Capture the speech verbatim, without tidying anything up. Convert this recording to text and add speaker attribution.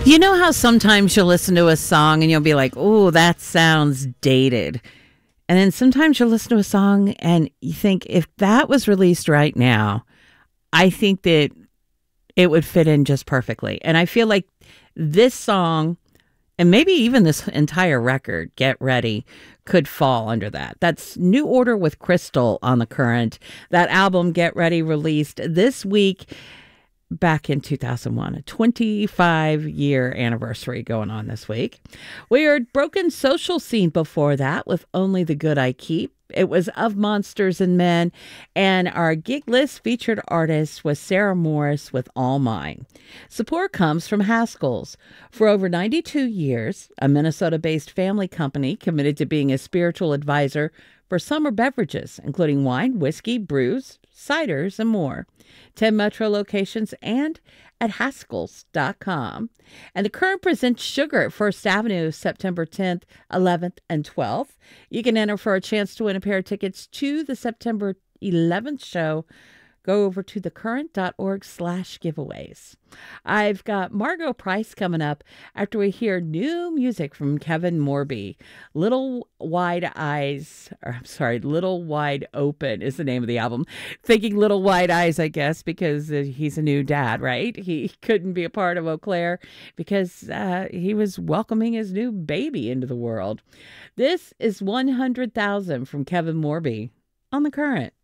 Speaker 1: You know how sometimes you'll listen to a song and you'll be like, oh, that sounds dated. And then sometimes you'll listen to a song and you think, if that was released right now, I think that it would fit in just perfectly. And I feel like this song, and maybe even this entire record, Get Ready, could fall under that. That's New Order with Crystal on The Current. That album, Get Ready, released this week back in two thousand one, a twenty-five year anniversary going on this week. We heard Broken Social Scene before that with Only the Good I Keep. It was Of Monsters and Men, and our gig list featured artist was Sarah Morris with All Mine. Support comes from Haskell's. For over ninety-two years, a Minnesota-based family company committed to being a spiritual advisor for summer beverages, including wine, whiskey, brews, ciders, and more. ten Metro locations and at Haskells dot com. And The Current presents Sugar at First Avenue September tenth, eleventh, and twelfth. You can enter for a chance to win a pair of tickets to the September eleventh show. Go over to thecurrent.org slash giveaways. I've got Margot Price coming up after we hear new music from Kevin Morby. Little Wide Eyes, or I'm sorry, Little Wide Open is the name of the album. Thinking Little Wide Eyes, I guess, because uh, he's a new dad, right? He couldn't be a part of Eau Claire because uh, he was welcoming his new baby into the world. This is one hundred thousand from Kevin Morby on The Current.